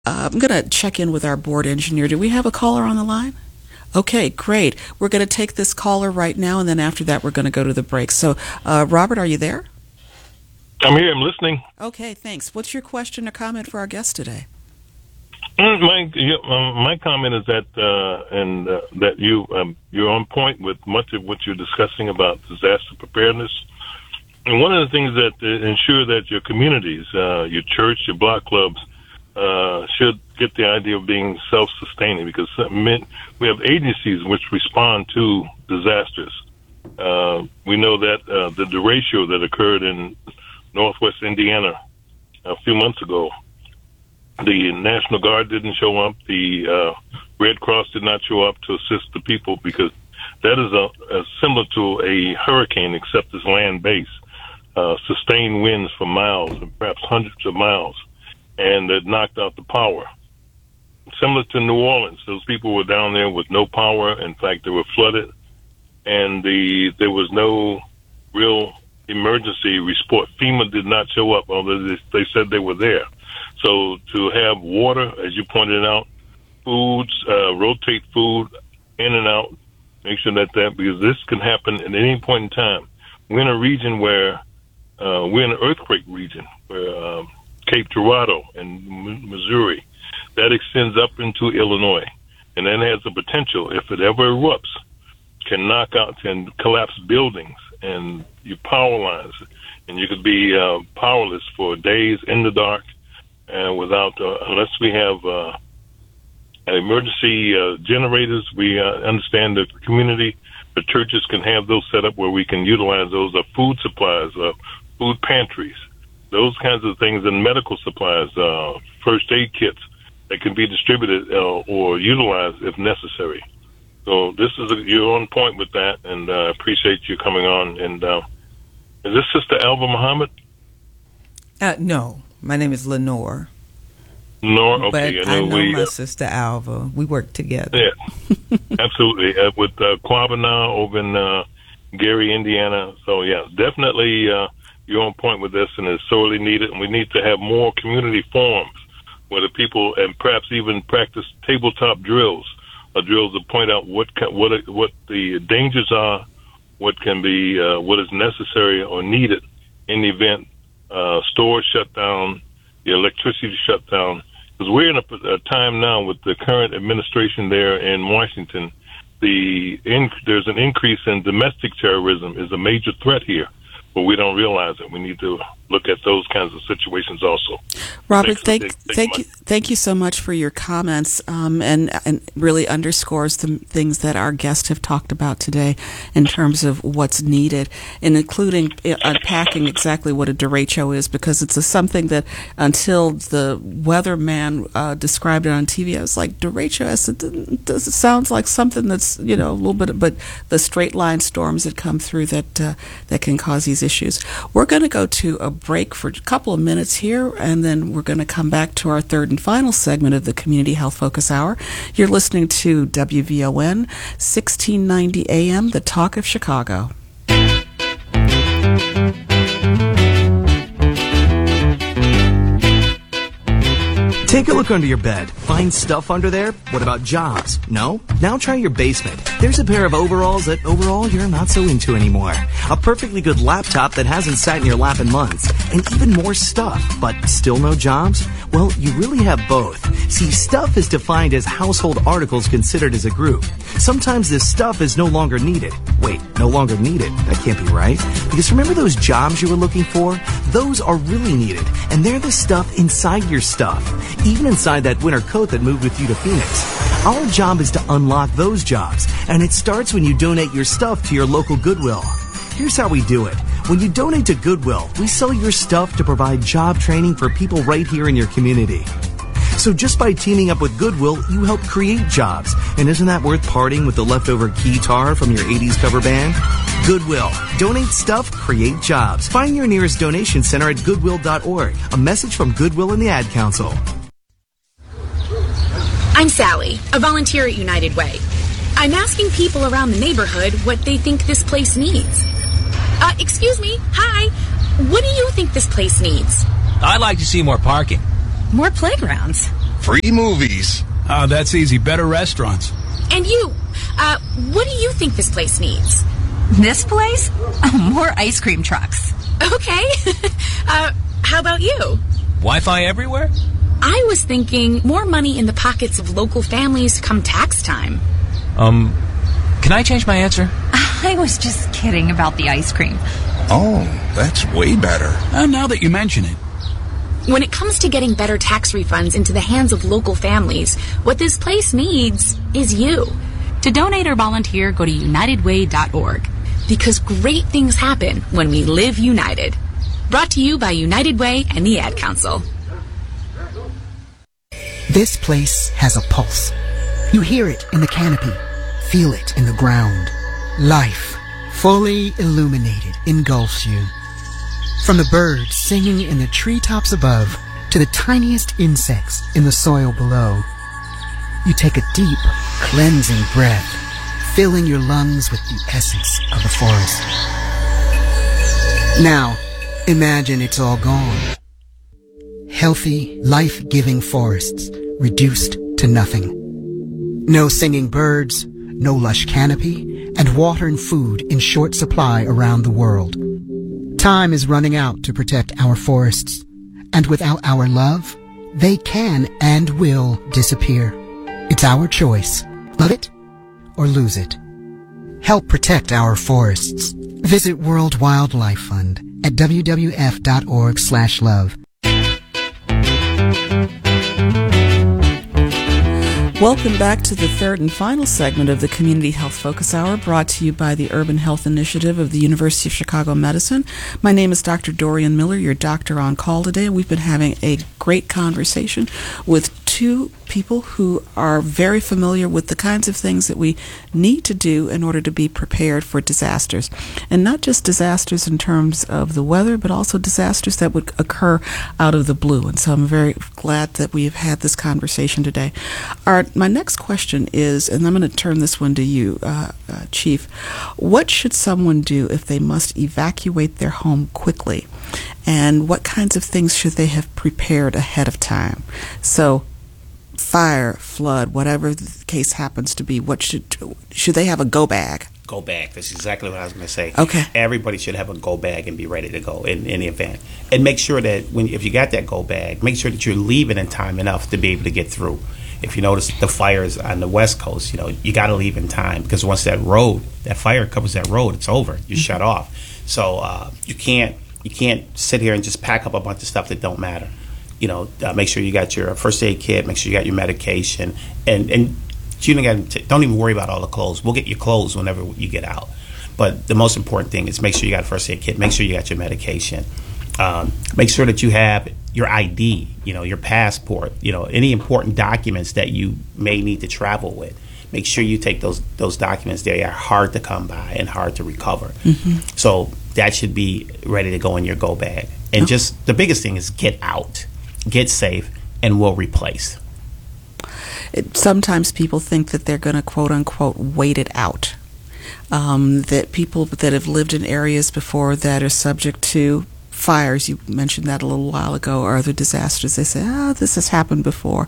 I'm going to check in with our board engineer. Do we have a caller on the line? Okay, great. We're going to take this caller right now, and then after that, we're going to go to the break. So, Robert, are you there? I'm here. I'm listening. Okay, thanks. What's your question or comment for our guest today? My comment is that that you're on point with much of what you're discussing about disaster preparedness. And one of the things that ensure that your communities, your church, your block clubs, should get the idea of being self-sustaining, because we have agencies which respond to disasters. We know that the derecho that occurred in Northwest Indiana a few months ago, the National Guard didn't show up. The Red Cross did not show up to assist the people, because that is similar to a hurricane, except it's land-based. Sustained winds for miles and perhaps hundreds of miles, and it knocked out the power. Similar to New Orleans, those people were down there with no power. In fact, they were flooded, and there was no real emergency response. FEMA did not show up, although they said they were there. So to have water, as you pointed out, foods, rotate food in and out, make sure that because this can happen at any point in time. We're in a region where we're in an earthquake region, where Cape Girardeau in Missouri, that extends up into Illinois, and then has the potential, if it ever erupts, can knock out and collapse buildings and your power lines, and you could be powerless for days in the dark, and without unless we have emergency generators. We understand that the community, the churches can have those set up where we can utilize those food supplies, food pantries, those kinds of things, and medical supplies, first aid kits that can be distributed or utilized if necessary. So you're on point with that, and I appreciate you coming on. And is this Sister Alva Muhammad? No, my name is Lenore. Lenore, okay. But I know my Sister Alva. We work together. Yeah, absolutely. With Quabana over in Gary, Indiana. So, yeah, definitely you're on point with this, and it's sorely needed. And we need to have more community forums where the people, and perhaps even practice tabletop drills, drills to point out what the dangers are, what can be, what is necessary or needed in the event stores shut down, the electricity shut down. Because we're in a time now with the current administration there in Washington, there's an increase in domestic terrorism is a major threat here, but we don't realize it. We need to look at those kinds of situations also. Robert, thank you so much for your comments, and really underscores the things that our guests have talked about today in terms of what's needed, and including unpacking exactly what a derecho is, because it's something that until the weatherman described it on TV, I was like, derecho, it sounds like something that's, a little bit, but the straight line storms that come through that can cause these issues. We're going to go to a break for a couple of minutes here, and then we're going to come back to our third and final segment of the Community Health Focus Hour. You're listening to WVON 1690 AM, The Talk of Chicago. Take a look under your bed. Find stuff under there? What about jobs? No? Now try your basement. There's a pair of overalls that overall you're not so into anymore. A perfectly good laptop that hasn't sat in your lap in months. And even more stuff, but still no jobs? Well, you really have both. See, stuff is defined as household articles considered as a group. Sometimes this stuff is no longer needed. Wait, no longer needed? That can't be right. Because remember those jobs you were looking for? Those are really needed. And they're the stuff inside your stuff. Even inside that winter coat that moved with you to Phoenix. Our job is to unlock those jobs, and it starts when you donate your stuff to your local Goodwill. Here's how we do it. When you donate to Goodwill, we sell your stuff to provide job training for people right here in your community. So just by teaming up with Goodwill, you help create jobs. And isn't that worth parting with the leftover guitar from your 80s cover band? Goodwill. Donate stuff, create jobs. Find your nearest donation center at goodwill.org. A message from Goodwill and the Ad Council. I'm Sally, a volunteer at United Way. I'm asking people around the neighborhood what they think this place needs. Excuse me, hi. What do you think this place needs? I'd like to see more parking. More playgrounds. Free movies. Oh, that's easy. Better restaurants. And you, what do you think this place needs? This place? More ice cream trucks. Okay. How about you? Wi-Fi everywhere? I was thinking more money in the pockets of local families come tax time. Can I change my answer? I was just kidding about the ice cream. Oh, that's way better. Now that you mention it. When it comes to getting better tax refunds into the hands of local families, what this place needs is you. To donate or volunteer, go to unitedway.org. Because great things happen when we live united. Brought to you by United Way and the Ad Council. This place has a pulse. You hear it in the canopy, feel it in the ground. Life, fully illuminated, engulfs you. From the birds singing in the treetops above to the tiniest insects in the soil below, you take a deep, cleansing breath, filling your lungs with the essence of the forest. Now, imagine it's all gone. Healthy, life-giving forests reduced to nothing. No singing birds, no lush canopy, and water and food in short supply around the world. Time is running out to protect our forests, and without our love, they can and will disappear. It's our choice. Love it or lose it. Help protect our forests. Visit World Wildlife Fund at wwf.org/love. Welcome back to the third and final segment of the Community Health Focus Hour, brought to you by the Urban Health Initiative of the University of Chicago Medicine. My name is Dr. Dorian Miller, your doctor on call today. We've been having a great conversation with two people who are very familiar with the kinds of things that we need to do in order to be prepared for disasters. And not just disasters in terms of the weather, but also disasters that would occur out of the blue. And so I'm very glad that we have had this conversation today. My next question is, and I'm going to turn this one to you, Chief. What should someone do if they must evacuate their home quickly? And what kinds of things should they have prepared ahead of time? So, fire, flood, whatever the case happens to be, what should they have a go bag? Go bag. That's exactly what I was going to say. Okay. Everybody should have a go bag and be ready to go in the event. And make sure that if you got that go bag, make sure that you're leaving in time enough to be able to get through. If you notice the fires on the West Coast, you got to leave in time, because once that fire covers that road, it's over. You're shut off. So you can't sit here and just pack up a bunch of stuff that don't matter. Make sure you got your first aid kit. Make sure you got your medication, and you don't even worry about all the clothes. We'll get your clothes whenever you get out. But the most important thing is make sure you got a first aid kit. Make sure you got your medication. Make sure that you have your ID, your passport, any important documents that you may need to travel with. Make sure you take those documents. They are hard to come by and hard to recover. Mm-hmm. So that should be ready to go in your go bag. And just the biggest thing is get out, get safe, and we'll replace. Sometimes people think that they're going to quote unquote wait it out. That people that have lived in areas before that are subject to fires, you mentioned that a little while ago, or other disasters, they say, this has happened before.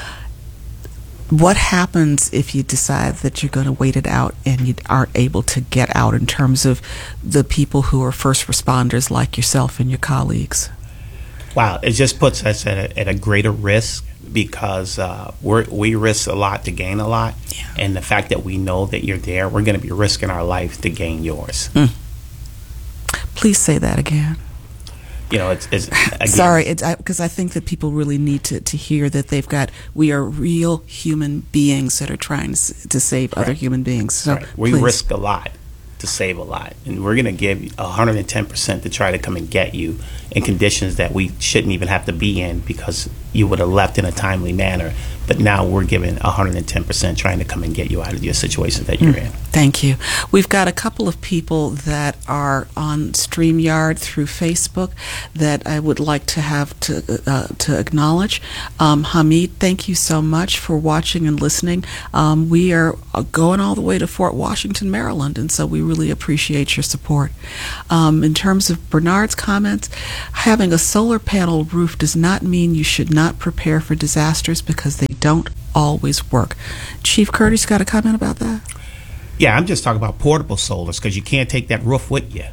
What happens if you decide that you're going to wait it out and you aren't able to get out, in terms of the people who are first responders like yourself and your colleagues? Wow, it just puts us at a greater risk, because we risk a lot to gain a lot. Yeah. And the fact that we know that you're there, we're going to be risking our life to gain yours. Please say that again. It's again, sorry, because I think that people really need to hear that we are real human beings that are trying to save other human beings. So we risk a lot to save a lot, and we're going to give 110% to try to come and get you in conditions that we shouldn't even have to be in, because you would have left in a timely manner. But now we're giving 110% trying to come and get you out of your situation that you're in. Thank you. We've got a couple of people that are on StreamYard through Facebook that I would like to have to acknowledge. Hamid, thank you so much for watching and listening. We are going all the way to Fort Washington, Maryland, and so we really appreciate your support. In terms of Bernard's comments, having a solar panel roof does not mean you should not not prepare for disasters because they don't always work. Chief Curtis, got a comment about that? Yeah, I'm just talking about portable solars because you can't take that roof with you.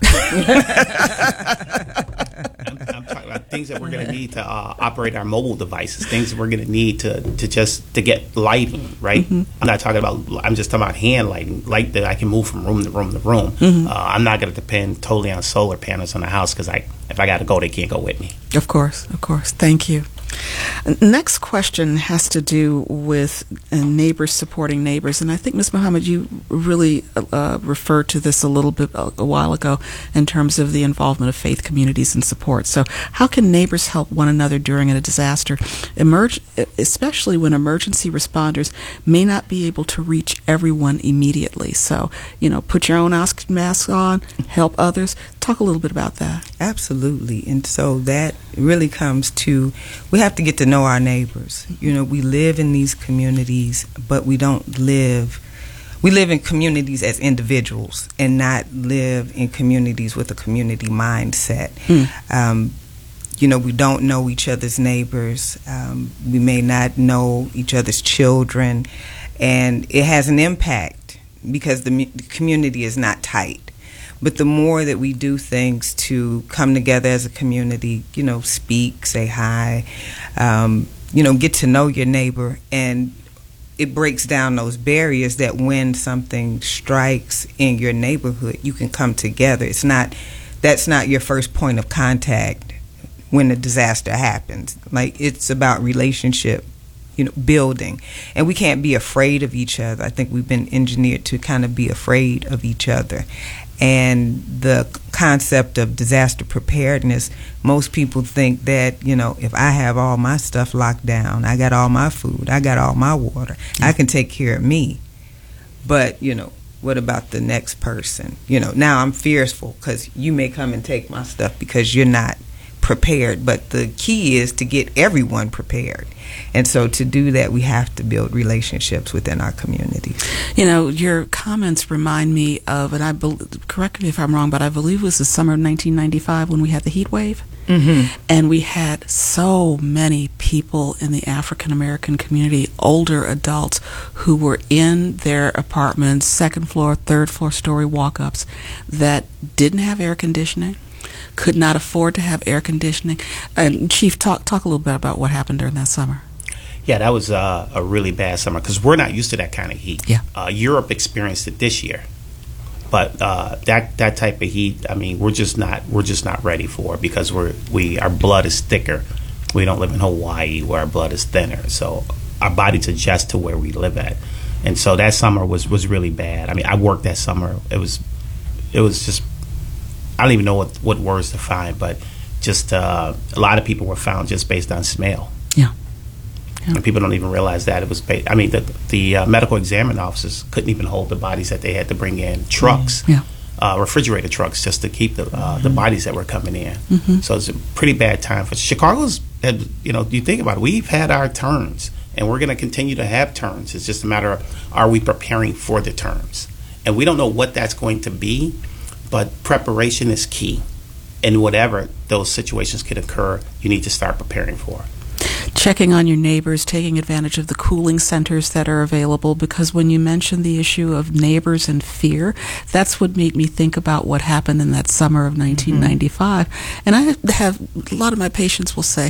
I'm talking about things that we're going to need to operate our mobile devices, things that we're going to need to get lighting, right? Mm-hmm. I'm just talking about hand light that I can move from room to room to room. Mm-hmm. I'm not going to depend totally on solar panels on the house because if I got to go, they can't go with me. Of course. Thank you. Next question has to do with neighbors supporting neighbors, and I think, Ms. Muhammad, you really referred to this a little bit a while ago in terms of the involvement of faith communities and support. So how can neighbors help one another during a disaster, especially when emergency responders may not be able to reach everyone immediately? So, put your own mask on, help others. Talk a little bit about that. Absolutely. And so that really comes to, we have to get to know our neighbors. We live in these communities, but we live in communities as individuals and not live in communities with a community mindset. We don't know each other's neighbors. We may not know each other's children. And it has an impact because the community is not tight. But the more that we do things to come together as a community, speak, say hi, get to know your neighbor, and it breaks down those barriers that when something strikes in your neighborhood, you can come together. That's not your first point of contact when a disaster happens. Like, it's about relationship, building. And we can't be afraid of each other. I think we've been engineered to kind of be afraid of each other. And the concept of disaster preparedness, most people think that, if I have all my stuff locked down, I got all my food, I got all my water, I can take care of me. But, what about the next person? Now I'm fearful because you may come and take my stuff because you're not prepared. But the key is to get everyone prepared. And so to do that, we have to build relationships within our communities. Your comments remind me of, and correct me if I'm wrong, but I believe it was the summer of 1995 when we had the heat wave. Mm-hmm. And we had so many people in the African American community, older adults, who were in their apartments, second floor, third floor story walk-ups, that didn't have air conditioning, could not afford to have air conditioning. And Chief, talk a little bit about what happened during that summer. Yeah, that was a really bad summer because we're not used to that kind of heat. Yeah. Europe experienced it this year, but that type of heat, we're just not ready for it because our blood is thicker. We don't live in Hawaii where our blood is thinner, so our bodies adjust to where we live at. And so that summer was really bad. I worked that summer. It was just, I don't even know what words to find, but just a lot of people were found just based on smell. Yeah. And people don't even realize that it was based. The medical examining officers couldn't even hold the bodies that they had to bring in trucks, refrigerator trucks, just to keep the bodies that were coming in. Mm-hmm. So it's a pretty bad time for Chicago's. You think about it, we've had our turns, and we're going to continue to have turns. It's just a matter of, are we preparing for the turns? And we don't know what that's going to be, but preparation is key. And whatever those situations could occur, you need to start preparing for. Checking on your neighbors, taking advantage of the cooling centers that are available, because when you mentioned the issue of neighbors and fear, that's what made me think about what happened in that summer of 1995. Mm-hmm. And I have a lot of my patients will say,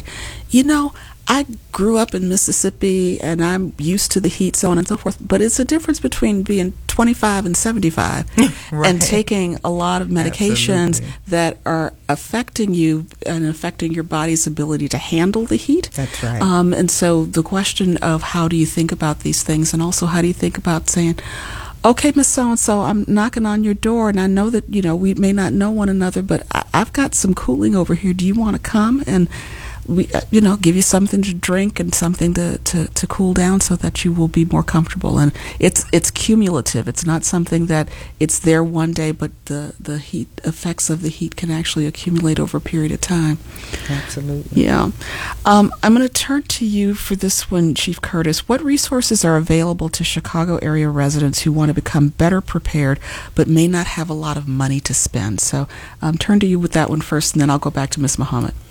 I grew up in Mississippi and I'm used to the heat, so on and so forth, but it's a difference between being 25 and 75 right. and taking a lot of medications Absolutely. That are affecting you and affecting your body's ability to handle the heat. That's right. And so the question of how do you think about these things, and also how do you think about saying, okay, Miss So-and-so, I'm knocking on your door, and I know that, we may not know one another, but I've got some cooling over here. Do you want to come? And we, give you something to drink and something to cool down so that you will be more comfortable. And it's cumulative. It's not something that it's there one day, but the heat effects of the heat can actually accumulate over a period of time. Absolutely. Yeah. I'm going to turn to you for this one, Chief Curtis. What resources are available to Chicago area residents who want to become better prepared but may not have a lot of money to spend? So turn to you with that one first, and then I'll go back to Ms. Muhammad.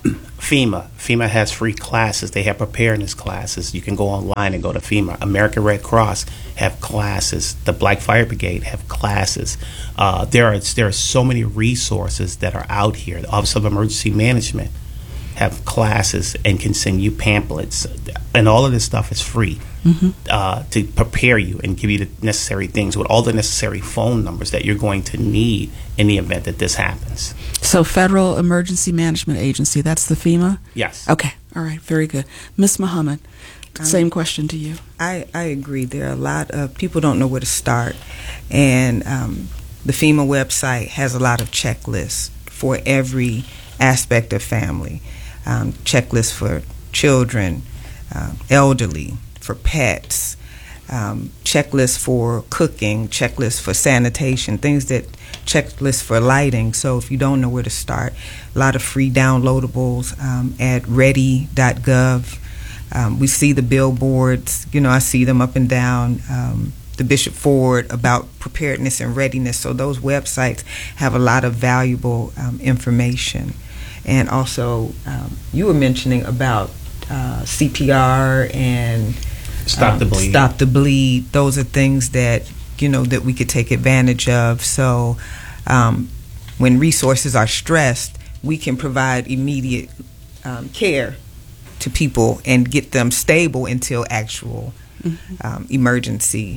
FEMA has free classes. They have preparedness classes. You can go online and go to FEMA. American Red Cross have classes. The Black Fire Brigade have classes. There are so many resources that are out here. The Office of Emergency Management have classes and can send you pamphlets, and all of this stuff is free to prepare you and give you the necessary things with all the necessary phone numbers that you're going to need in the event that this happens. So Federal Emergency Management Agency, that's the FEMA? Yes. Okay. All right. Very good. Ms. Muhammad, same question to you. I agree. There are a lot of people don't know where to start, and the FEMA website has a lot of checklists for every aspect of family. Checklists for children, elderly, for pets, checklists for cooking, checklists for sanitation, checklists for lighting. So if you don't know where to start, a lot of free downloadables at ready.gov. We see the billboards, I see them up and down the Bishop Ford about preparedness and readiness. So those websites have a lot of valuable information. And also, you were mentioning about CPR and Stop the Bleed. Stop the Bleed. Those are things that that we could take advantage of. So, when resources are stressed, we can provide immediate care to people and get them stable until actual emergency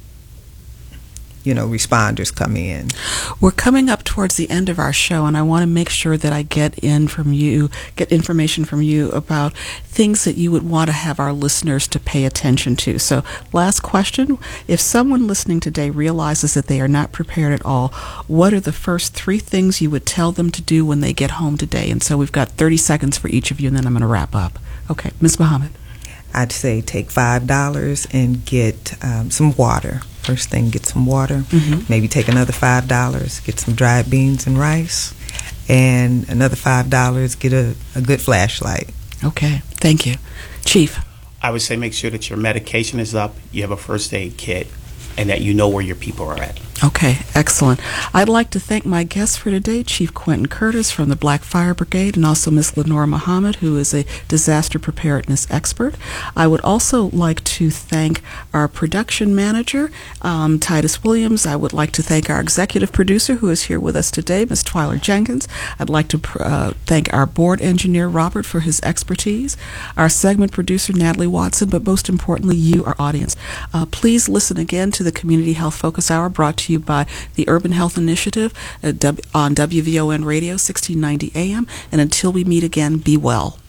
responders come in. We're coming up towards the end of our show, and I want to make sure that I get information from you about things that you would want to have our listeners to pay attention to. So, last question. If someone listening today realizes that they are not prepared at all, what are the first 3 things you would tell them to do when they get home today? And so we've got 30 seconds for each of you, and then I'm going to wrap up. Okay, Ms. Muhammad. I'd say take $5 and get some water. First thing, get some water. Maybe take another $5, get some dried beans and rice, and another $5, get a good flashlight. Okay, thank you. Chief? I would say make sure that your medication is up, you have a first aid kit, and that you know where your people are at. Okay, excellent. I'd like to thank my guests for today, Chief Quentin Curtis from the Black Fire Brigade, and also Ms. Lenora Muhammad, who is a disaster preparedness expert. I would also like to thank our production manager, Titus Williams. I would like to thank our executive producer, who is here with us today, Ms. Twyler Jenkins. I'd like to thank our board engineer, Robert, for his expertise, our segment producer, Natalie Watson, but most importantly, you, our audience. Please listen again to the Community Health Focus Hour, brought to you by the Urban Health Initiative on WVON Radio, 1690 AM. And until we meet again, be well.